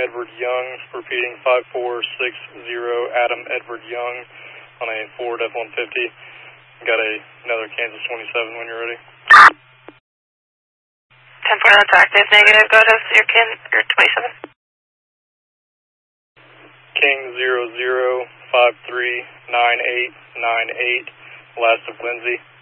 Edward Young, repeating 5460 Adam Edward Young on a Ford F-150. Got another Kansas 27 when you're ready. 10-4, that's active, negative, go to your 27. King 00539898, last of Lindsay.